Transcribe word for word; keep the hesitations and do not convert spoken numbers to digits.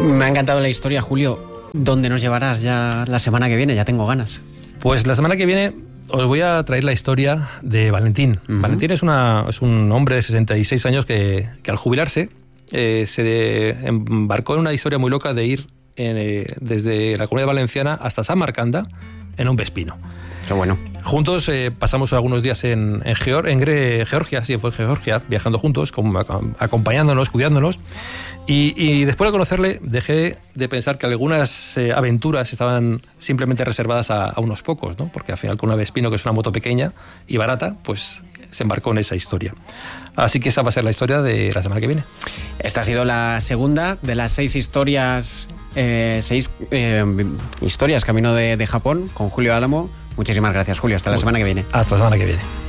Me ha encantado la historia, Julio. ¿Dónde nos llevarás ya la semana que viene? Ya tengo ganas. Pues la semana que viene os voy a traer la historia de Valentín. Uh-huh. Valentín es, una, es un hombre de sesenta y seis años que, que al jubilarse eh, se embarcó en una historia muy loca de ir eh, desde la Comunidad Valenciana hasta San Marcanda en un Vespino. Qué bueno. Juntos eh, pasamos algunos días en, en, Geor- en Gre- Georgia, sí, fue en Georgia, viajando juntos, como, acompañándonos, cuidándonos. Y, y después de conocerle, dejé de pensar que algunas eh, aventuras estaban simplemente reservadas a, a unos pocos, ¿no? Porque al final con una Vespino, que es una moto pequeña y barata, pues se embarcó en esa historia. Así que esa va a ser la historia de la semana que viene. Esta ha sido la segunda de las seis historias, eh, seis eh, historias camino de, de Japón con Julio Álamo. Muchísimas gracias, Julio. Hasta la semana que viene. Hasta la semana que viene.